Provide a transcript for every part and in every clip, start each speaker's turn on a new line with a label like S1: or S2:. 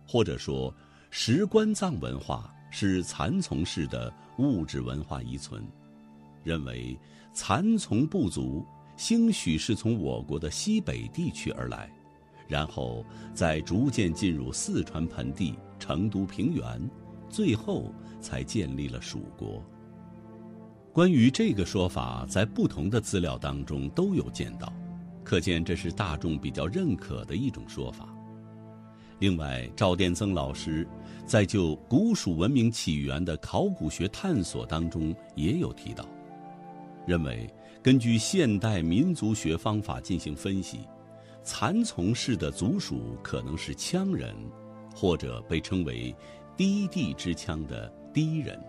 S1: 或者说石棺葬文化是蚕丛式的物质文化遗存，认为蚕丛部族兴许是从我国的西北地区而来，然后再逐渐进入四川盆地、成都平原，最后才建立了蜀国。关于这个说法，在不同的资料当中都有见到，可见这是大众比较认可的一种说法。另外，赵殿增老师在就古蜀文明起源的考古学探索当中也有提到，认为根据现代民族学方法进行分析，蚕丛氏的族属可能是羌人，或者被称为低地之羌的氐人。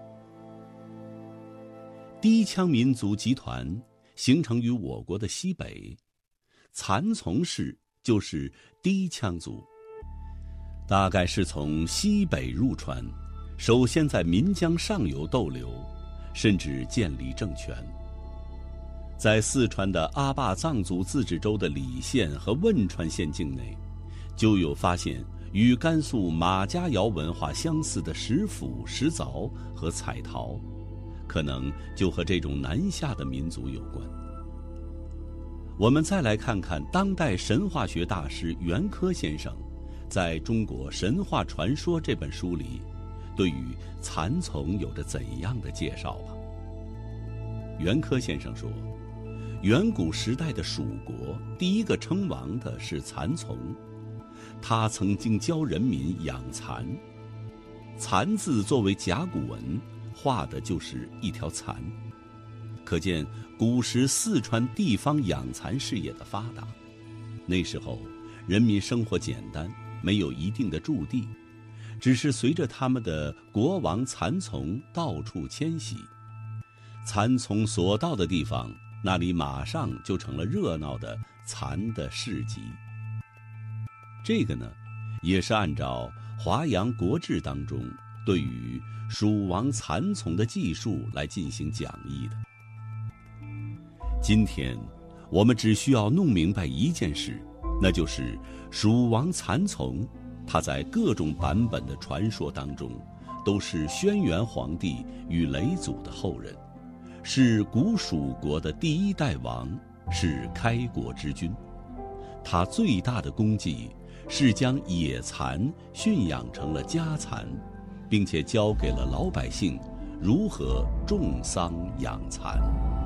S1: 氐羌民族集团形成于我国的西北，蚕丛氏就是氐羌族，大概是从西北入川，首先在岷江上游逗留，甚至建立政权。在四川的阿坝藏族自治州的理县和汶川县境内，就有发现与甘肃马家窑文化相似的石斧、石凿和彩陶，可能就和这种南下的民族有关。我们再来看看当代神话学大师袁科先生在《中国神话传说》这本书里，对于蚕丛有着怎样的介绍吧。袁科先生说，远古时代的蜀国第一个称王的是蚕丛，他曾经教人民养蚕。蚕字作为甲骨文，画的就是一条蚕，可见古时四川地方养蚕事业的发达。那时候人民生活简单，没有一定的驻地，只是随着他们的国王蚕丛到处迁徙，蚕丛所到的地方，那里马上就成了热闹的蚕的市集。这个呢，也是按照《华阳国志》当中对于蜀王蚕丛的记述来进行讲义的。今天我们只需要弄明白一件事，那就是蜀王蚕丛，他在各种版本的传说当中都是轩辕皇帝与嫘祖的后人，是古蜀国的第一代王，是开国之君。他最大的功绩是将野蚕驯养成了家蚕，并且教给了老百姓如何种桑养蚕。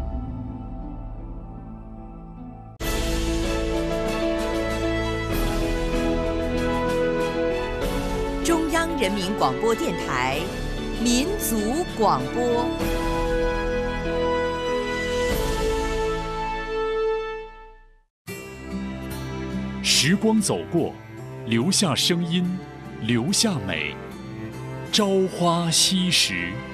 S2: 中央人民广播电台民族广播。
S3: 时光走过，留下声音，留下美。朝花夕拾。